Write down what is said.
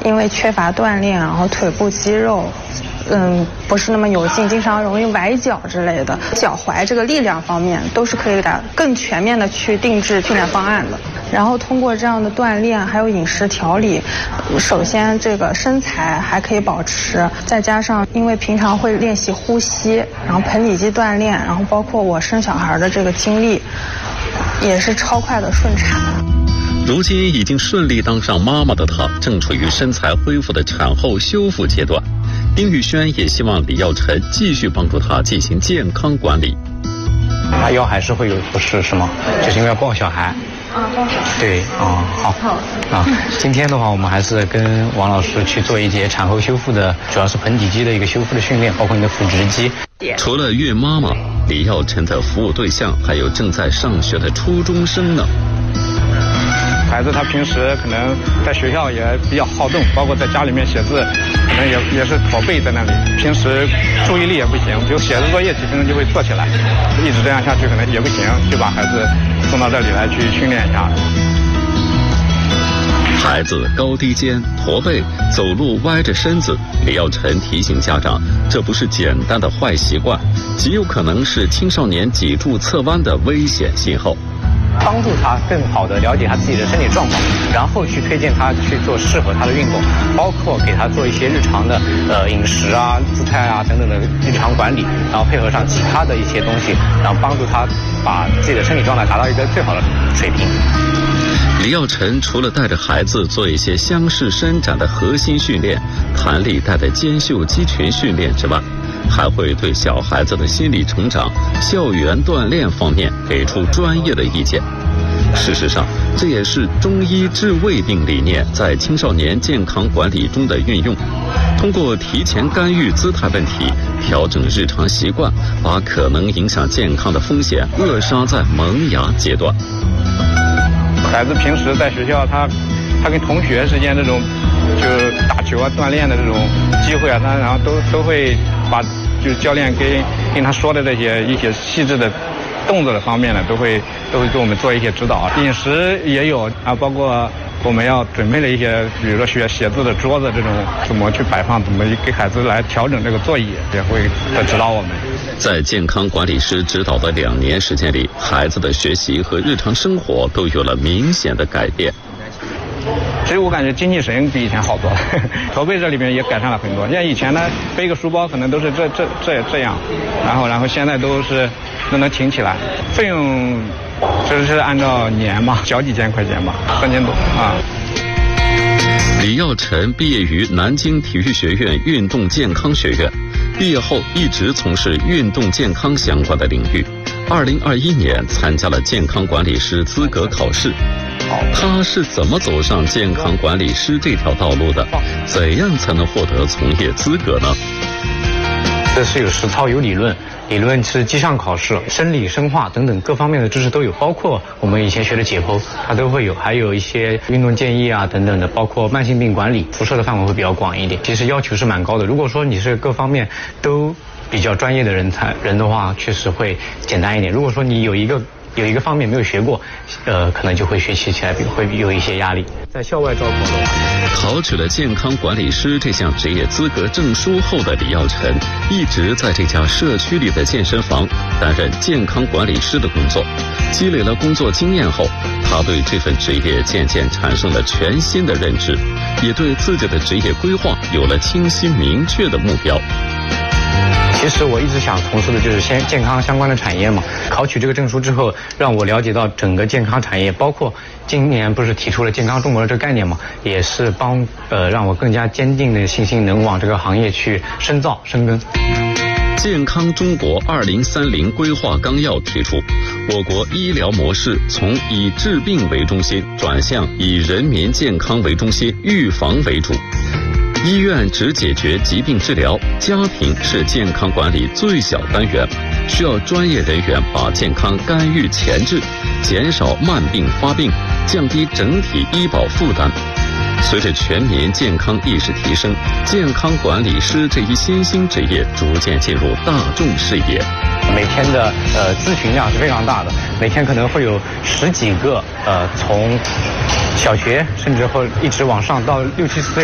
因为缺乏锻炼，然后腿部肌肉不是那么有劲，经常容易崴脚之类的。脚踝这个力量方面都是可以给它更全面的去定制训练方案的。然后通过这样的锻炼，还有饮食调理，首先这个身材还可以保持，再加上因为平常会练习呼吸，然后盆底肌锻炼，然后包括我生小孩的这个经历，也是超快的顺产。 如今已经顺利当上妈妈的她，正处于身材恢复的产后修复阶段。丁宇轩也希望李耀晨继续帮助她进行健康管理。 她腰还是会有不适是吗？就是因为要抱小孩。抱小孩。对，好。今天的话，我们还是跟王老师去做一节产后修复的，主要是盆底肌的一个修复的训练，包括你的腹直肌。 除了孕妈妈，李耀晨的服务对象还有正在上学的初中生呢。 孩子他平时可能在学校也比较好动，包括在家里面写字，可能也是驼背在那里，平时注意力也不行，就写的作业几分钟就会坐起来，一直这样下去可能也不行，就把孩子送到这里来去训练一下。 孩子高低肩、驼背、走路歪着身子，李耀晨提醒家长，这不是简单的坏习惯，极有可能是青少年脊柱侧弯的危险信号。 帮助他更好地了解他自己的身体状况，然后去推荐他去做适合他的运动，包括给他做一些日常的饮食啊、姿态啊等等的日常管理，然后配合上其他的一些东西，然后帮助他把自己的身体状态达到一个最好的水平。 李耀晨除了带着孩子做一些箱式伸展的核心训练、弹力带的肩袖肌群训练之外，还会对小孩子的心理成长、校园锻炼方面给出专业的意见。事实上，这也是中医治未病理念在青少年健康管理中的运用。通过提前干预姿态问题，调整日常习惯，把可能影响健康的风险扼杀在萌芽阶段。 孩子平时在学校，他跟同学之间这种就打球啊、锻炼的这种机会啊，他然后都会把就是教练跟他说的这些一些细致的动作的方面呢，都会给我们做一些指导。饮食也有啊，包括我们要准备了一些，比如说写字的桌子这种怎么去摆放，怎么给孩子来调整这个座椅，也会指导我们。 在健康管理师指导的2年时间里，孩子的学习和日常生活都有了明显的改变。 其实我感觉精气神比以前好多了，驼背这里面也改善了很多。像以前呢，背个书包可能都是这样，然后现在都能挺起来。费用这是按照年嘛，小几千块钱吧，3000多啊。 李耀晨毕业于南京体育学院运动健康学院，毕业后一直从事运动健康相关的领域。2021年参加了健康管理师资格考试。他是怎么走上健康管理师这条道路的？怎样才能获得从业资格呢？ 这是有实操有理论，理论是机上考试，生理生化等等各方面的知识都有，包括我们以前学的解剖它都会有，还有一些运动建议啊等等的，包括慢性病管理，辐射的范围会比较广一点。其实要求是蛮高的，如果说你是各方面都比较专业的人的话，确实会简单一点。如果说你有一个方面没有学过，可能就会学习起来会有一些压力。在校外招考的话， 考取了健康管理师这项职业资格证书后的李耀晨，一直在这家社区里的健身房担任健康管理师的工作。积累了工作经验后，他对这份职业渐渐产生了全新的认知，也对自己的职业规划有了清晰明确的目标。 其实我一直想从事的就是健康相关的产业嘛。考取这个证书之后，让我了解到整个健康产业，包括今年不是提出了健康中国的这个概念嘛，也是让我更加坚定的信心，能往这个行业去深造深耕。 健康中国2030规划纲要提出，我国医疗模式从以治病为中心转向以人民健康为中心、预防为主。医院只解决疾病治疗，家庭是健康管理最小单元，需要专业人员把健康干预前置，减少慢病发病，降低整体医保负担。随着全民健康意识提升，健康管理师这一新兴职业逐渐进入大众视野。 每天的咨询量是非常大的，每天可能会有10几个从小学甚至会一直往上到60、70岁。